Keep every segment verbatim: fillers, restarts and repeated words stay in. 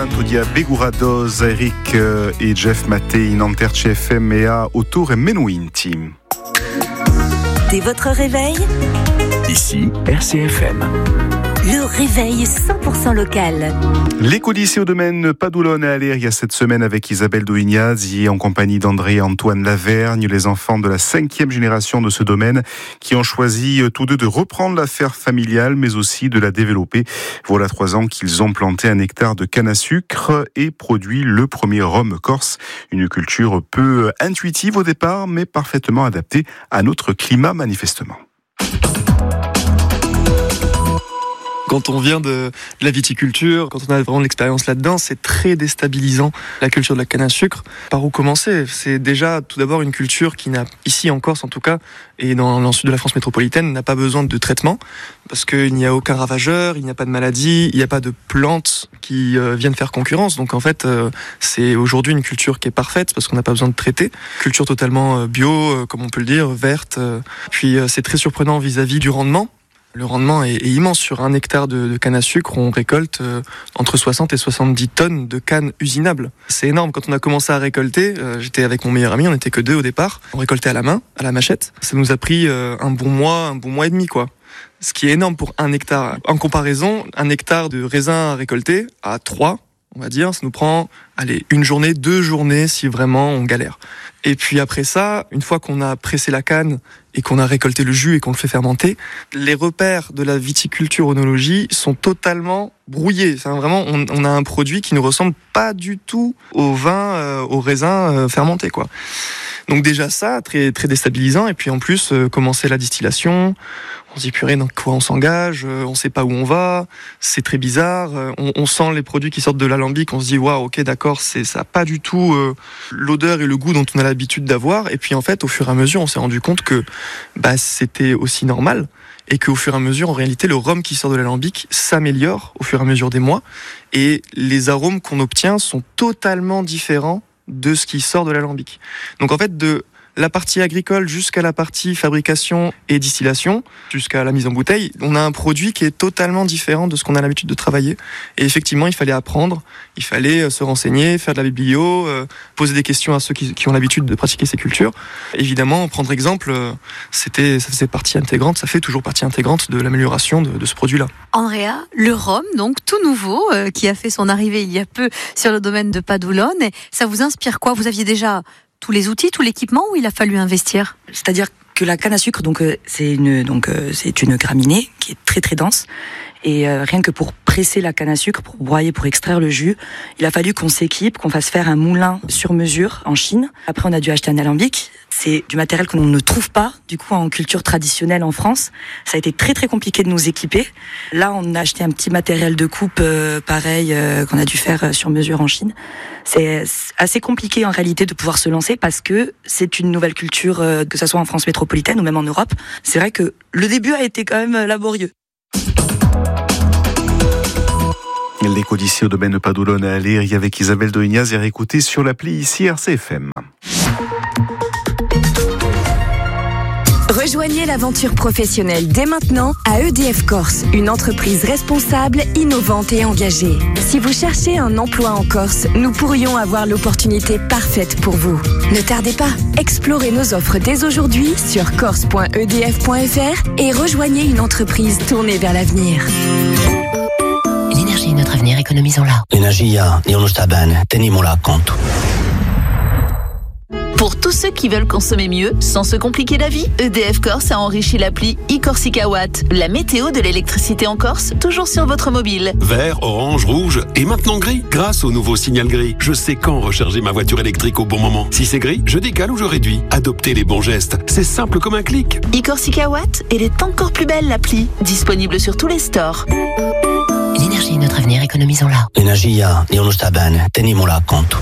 Demain, tout dia Beguradoz, Eric et Jeff Maté, in Anter C F M et à autour et Menouin Team. Dès votre réveil, ici R C F M. Le réveil cent pour cent local. L'éco-lycée au domaine Padoulone à Aller, il y a cette semaine avec Isabelle Douignaz, en compagnie d'André et Antoine Lavergne, les enfants de la cinquième génération de ce domaine, qui ont choisi tous deux de reprendre l'affaire familiale, mais aussi de la développer. Voilà trois ans qu'ils ont planté un hectare de canne à sucre et produit le premier rhum corse. Une culture peu intuitive au départ, mais parfaitement adaptée à notre climat manifestement. Quand on vient de la viticulture, quand on a vraiment de l'expérience là-dedans, c'est très déstabilisant, la culture de la canne à sucre. Par où commencer ? C'est déjà tout d'abord une culture qui n'a, ici en Corse en tout cas, et dans le sud de la France métropolitaine, n'a pas besoin de traitement, parce qu'il n'y a aucun ravageur, il n'y a pas de maladie, il n'y a pas de plantes qui euh, viennent faire concurrence. Donc en fait, euh, c'est aujourd'hui une culture qui est parfaite, parce qu'on n'a pas besoin de traiter. Culture totalement euh, bio, euh, comme on peut le dire, verte. Euh. Puis euh, c'est très surprenant vis-à-vis du rendement. Le rendement est, est immense. Sur un hectare de, de canne à sucre, on récolte euh, entre soixante et soixante-dix tonnes de canne usinable. C'est énorme. Quand on a commencé à récolter, euh, j'étais avec mon meilleur ami, on n'était que deux au départ. On récoltait à la main, à la machette. Ça nous a pris euh, un bon mois, un bon mois et demi, quoi. Ce qui est énorme pour un hectare. En comparaison, un hectare de raisin à récolter à trois, on va dire, ça nous prend, allez, une journée, deux journées si vraiment on galère. Et puis après ça, une fois qu'on a pressé la canne et qu'on a récolté le jus et qu'on le fait fermenter, les repères de la viticulture œnologie sont totalement brouillés. C'est vraiment, on, on a un produit qui ne ressemble pas du tout au vin, euh, au raisin euh, fermenté, quoi. Donc déjà ça, très très déstabilisant. Et puis en plus, euh, commencer la distillation, on se dit purée, dans quoi on s'engage, euh, on sait pas où on va, c'est très bizarre. Euh, on, on sent les produits qui sortent de l'alambic, on se dit waouh, ok, d'accord, c'est ça a pas du tout euh, l'odeur et le goût dont on a l'habitude d'avoir. Et puis en fait, au fur et à mesure, on s'est rendu compte que bah c'était aussi normal. Et qu'au fur et à mesure, en réalité, le rhum qui sort de l'alambic s'améliore au fur et à mesure des mois. Et les arômes qu'on obtient sont totalement différents de ce qui sort de l'alambic. Donc en fait, de la partie agricole jusqu'à la partie fabrication et distillation, jusqu'à la mise en bouteille, on a un produit qui est totalement différent de ce qu'on a l'habitude de travailler. Et effectivement, il fallait apprendre, il fallait se renseigner, faire de la biblio, euh, poser des questions à ceux qui, qui ont l'habitude de pratiquer ces cultures. Évidemment, prendre exemple, euh, c'était, ça faisait partie intégrante, ça fait toujours partie intégrante de l'amélioration de, de ce produit-là. Andrea, le rhum, donc tout nouveau, euh, qui a fait son arrivée il y a peu sur le domaine de Padoulone. Ça vous inspire quoi ? Vous aviez déjà tous les outils, tout l'équipement, ou il a fallu investir ? C'est-à-dire que la canne à sucre, donc euh, c'est une donc euh, c'est une graminée qui est très très dense. Et euh, rien que pour presser la canne à sucre, pour broyer, pour extraire le jus, il a fallu qu'on s'équipe, qu'on fasse faire un moulin sur mesure en Chine. Après, on a dû acheter un alambic. C'est du matériel que l'on ne trouve pas, du coup, en culture traditionnelle en France. Ça a été très très compliqué de nous équiper. Là, on a acheté un petit matériel de coupe, euh, pareil, euh, qu'on a dû faire euh, sur mesure en Chine. C'est assez compliqué en réalité de pouvoir se lancer parce que c'est une nouvelle culture, euh, que ce soit en France métropolitaine ou même en Europe. C'est vrai que le début a été quand même laborieux. L'éco-lycée au domaine de Padoulone à Aller, avec Isabelle Douignaz et à réécouter sur l'appli ici R C F M. Rejoignez l'aventure professionnelle dès maintenant à E D F Corse, une entreprise responsable, innovante et engagée. Si vous cherchez un emploi en Corse, nous pourrions avoir l'opportunité parfaite pour vous. Ne tardez pas, explorez nos offres dès aujourd'hui sur corse point e d f point f r et rejoignez une entreprise tournée vers l'avenir. L'énergie est notre avenir, économisons-la. L'energia è uno staban, tenimola conto. Pour tous ceux qui veulent consommer mieux, sans se compliquer la vie, E D F Corse a enrichi l'appli e-Corsica Watt, la météo de l'électricité en Corse, toujours sur votre mobile. Vert, orange, rouge et maintenant gris. Grâce au nouveau signal gris, je sais quand recharger ma voiture électrique au bon moment. Si c'est gris, je décale ou je réduis. Adoptez les bons gestes, c'est simple comme un clic. e-Corsica Watt, elle est encore plus belle l'appli, disponible sur tous les stores. L'énergie est notre avenir, économisons-la. L'energia è uno staban, tenimola conto.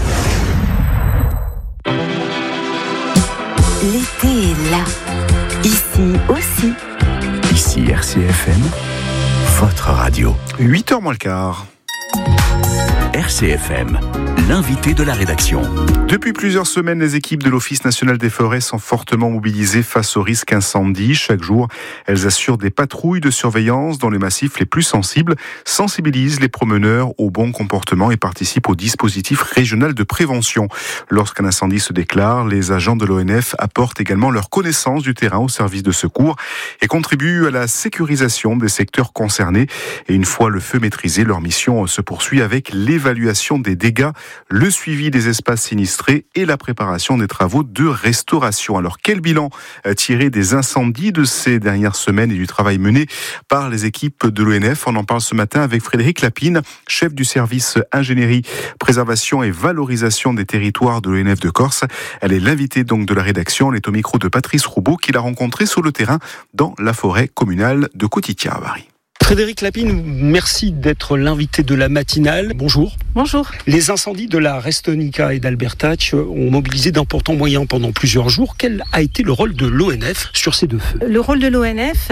L'été est là, ici aussi. Ici R C F M, votre radio. huit heures moins le quart. R C F M, l'invité de la rédaction. Depuis plusieurs semaines, les équipes de l'Office national des forêts sont fortement mobilisées face au risque incendie. Chaque jour, elles assurent des patrouilles de surveillance dans les massifs les plus sensibles, sensibilisent les promeneurs au bon comportement et participent au dispositif régional de prévention. Lorsqu'un incendie se déclare, les agents de l'O N F apportent également leur connaissance du terrain au service de secours et contribuent à la sécurisation des secteurs concernés. Et une fois le feu maîtrisé, leur mission se poursuit avec l'évaluation des dégâts, le suivi des espaces sinistrés et la préparation des travaux de restauration. Alors, quel bilan tirer des incendies de ces dernières semaines et du travail mené par les équipes de l'O N F? On en parle ce matin avec Frédéric Lapine, chef du service ingénierie, préservation et valorisation des territoires de l'O N F de Corse. Elle est l'invitée donc de la rédaction. Elle est au micro de Patrice Roubaud qui l'a rencontrée sur le terrain dans la forêt communale de Kotitia à Bari. Frédéric Lapine, merci d'être l'invité de la matinale. Bonjour. Bonjour. Les incendies de la Restonica et d'Albertach ont mobilisé d'importants moyens pendant plusieurs jours. Quel a été le rôle de l'O N F sur ces deux feux? Le rôle de l'O N F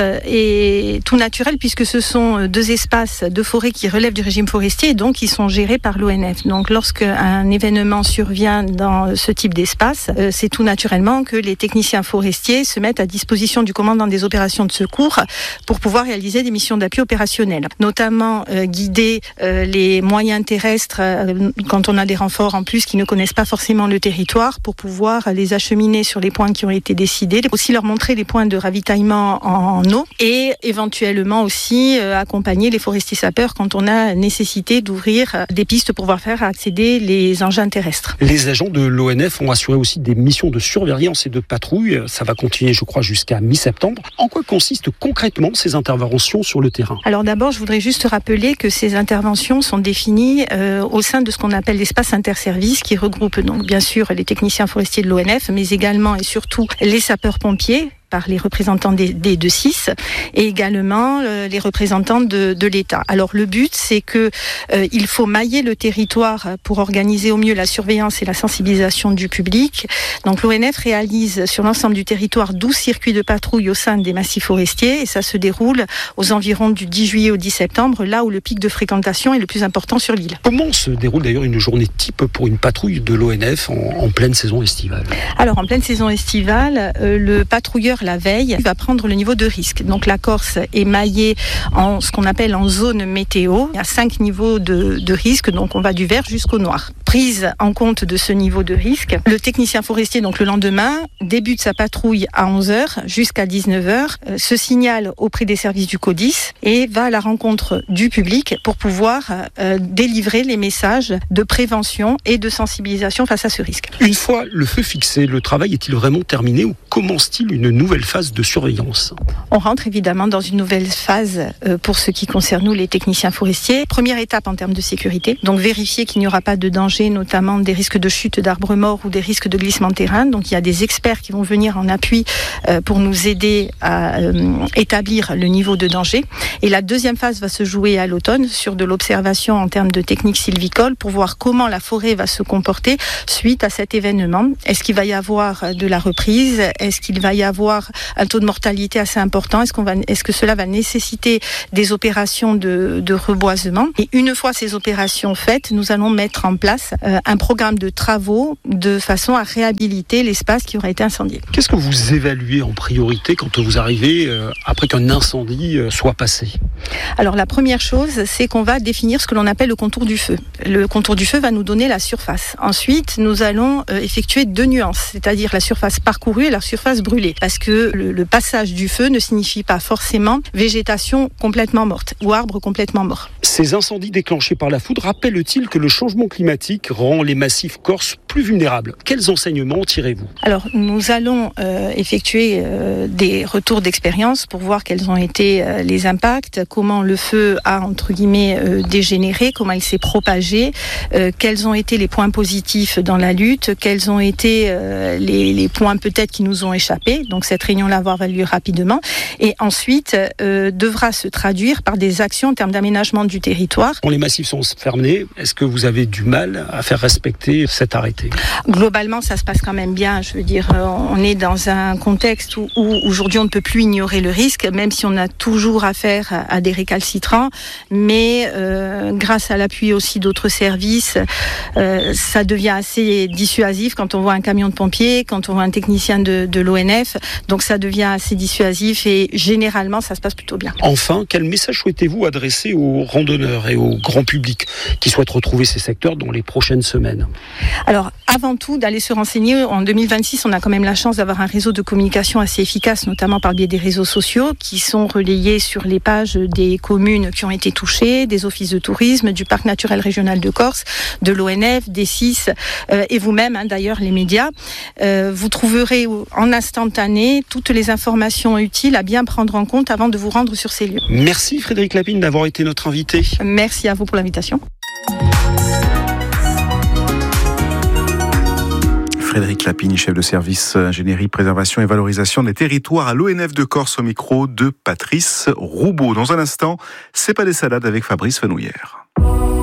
est tout naturel puisque ce sont deux espaces de forêt qui relèvent du régime forestier et donc qui sont gérés par l'O N F. Donc lorsqu'un événement survient dans ce type d'espace, c'est tout naturellement que les techniciens forestiers se mettent à disposition du commandant des opérations de secours pour pouvoir réaliser des missions d'appui opérationnelles, notamment euh, guider euh, les moyens terrestres euh, quand on a des renforts en plus qui ne connaissent pas forcément le territoire pour pouvoir les acheminer sur les points qui ont été décidés, aussi leur montrer les points de ravitaillement en, en eau et éventuellement aussi euh, accompagner les forestiers sapeurs quand on a nécessité d'ouvrir des pistes pour pouvoir faire accéder les engins terrestres. Les agents de l'O N F ont assuré aussi des missions de surveillance et de patrouille. Ça va continuer, je crois, jusqu'à mi-septembre. En quoi consistent concrètement ces interventions sur le terrain ? Alors d'abord, je voudrais juste rappeler que ces interventions sont définies euh, au sein de ce qu'on appelle l'espace interservice qui regroupe donc bien sûr les techniciens forestiers de l'O N F, mais également et surtout les sapeurs-pompiers par les représentants des, des deux six et également euh, les représentants de, de l'État. Alors le but, c'est que euh, il faut mailler le territoire pour organiser au mieux la surveillance et la sensibilisation du public. Donc l'O N F réalise sur l'ensemble du territoire douze circuits de patrouille au sein des massifs forestiers et ça se déroule aux environs du dix juillet au dix septembre, là où le pic de fréquentation est le plus important sur l'île. Comment se déroule d'ailleurs une journée type pour une patrouille de l'O N F en, en pleine saison estivale ? Alors en pleine saison estivale, euh, le patrouilleur la veille va prendre le niveau de risque. Donc la Corse est maillée en ce qu'on appelle en zone météo. Il y a cinq niveaux de, de risque, donc on va du vert jusqu'au noir. Prise en compte de ce niveau de risque, le technicien forestier, donc le lendemain, débute sa patrouille à onze heures jusqu'à dix-neuf heures, euh, se signale auprès des services du CODIS et va à la rencontre du public pour pouvoir euh, délivrer les messages de prévention et de sensibilisation face à ce risque. Une fois le feu fixé, le travail est-il vraiment terminé ou commence-t-il une nouvelle phase de surveillance? On rentre évidemment dans une nouvelle phase euh, pour ce qui concerne nous les techniciens forestiers. Première étape en termes de sécurité, donc vérifier qu'il n'y aura pas de danger, notamment des risques de chute d'arbres morts ou des risques de glissement de terrain. Donc il y a des experts qui vont venir en appui euh, pour nous aider à euh, établir le niveau de danger. Et la deuxième phase va se jouer à l'automne sur de l'observation en termes de techniques sylvicoles pour voir comment la forêt va se comporter suite à cet événement. Est-ce qu'il va y avoir de la reprise? Est-ce qu'il va y avoir un taux de mortalité assez important? Est-ce qu'on va, est-ce que cela va nécessiter des opérations de, de reboisement? Et une fois ces opérations faites, nous allons mettre en place euh, un programme de travaux de façon à réhabiliter l'espace qui aura été incendié. Qu'est-ce que vous évaluez en priorité quand vous arrivez euh, après qu'un incendie euh, soit passé? Alors la première chose, c'est qu'on va définir ce que l'on appelle le contour du feu. Le contour du feu va nous donner la surface. Ensuite, nous allons euh, effectuer deux nuances, c'est-à-dire la surface parcourue et la surface brûlée. Parce que le, le passage du feu ne signifie pas forcément végétation complètement morte ou arbre complètement mort. Ces incendies déclenchés par la foudre rappellent-ils que le changement climatique rend les massifs corses plus vulnérables? Quels enseignements tirez-vous? Alors, nous allons euh, effectuer euh, des retours d'expérience pour voir quels ont été euh, les impacts, comment le feu a, entre guillemets, euh, dégénéré, comment il s'est propagé, euh, quels ont été les points positifs dans la lutte, quels ont été euh, les, les points peut-être qui nous ont échappé. Donc, cette réunion-là va avoir lieu rapidement. Et ensuite, euh, devra se traduire par des actions en termes d'aménagement du territoire. Quand les massifs sont fermés, est-ce que vous avez du mal à faire respecter cet arrêté? Globalement, ça se passe quand même bien. Je veux dire, on est dans un contexte où, où aujourd'hui on ne peut plus ignorer le risque, même si on a toujours affaire à, à des récalcitrants. Mais euh, grâce à l'appui aussi d'autres services, euh, ça devient assez dissuasif quand on voit un camion de pompiers, quand on voit un technicien de, de l'O N F. Donc ça devient assez dissuasif et généralement ça se passe plutôt bien. Enfin, quel message souhaitez-vous adresser aux randonneurs et au grand public qui souhaitent retrouver ces secteurs dans les prochaines semaines? Alors, avant tout, d'aller se renseigner. En deux mille vingt-six, on a quand même la chance d'avoir un réseau de communication assez efficace, notamment par le biais des réseaux sociaux, qui sont relayés sur les pages des communes qui ont été touchées, des offices de tourisme, du parc naturel régional de Corse, de l'O N F, des C I S, euh, et vous-même, hein, d'ailleurs, les médias. Euh, vous trouverez en instantané toutes les informations utiles à bien prendre en compte avant de vous rendre sur ces lieux. Merci Frédéric Lapine d'avoir été notre invité. Merci à vous pour l'invitation. Frédéric Lapine, chef de service ingénierie, préservation et valorisation des territoires à l'O N F de Corse, au micro de Patrice Roubaud. Dans un instant, c'est pas des salades avec Fabrice Fenouillère.